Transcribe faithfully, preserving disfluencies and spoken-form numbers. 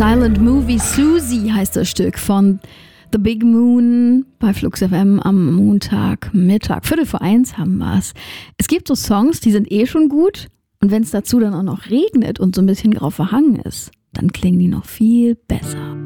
Silent Movie Susie heißt das Stück von The Big Moon bei Flux F M am Montagmittag. Viertel vor eins haben wir es. Es gibt so Songs, die sind eh schon gut. Und wenn es dazu dann auch noch regnet und so ein bisschen grau verhangen ist, dann klingen die noch viel besser.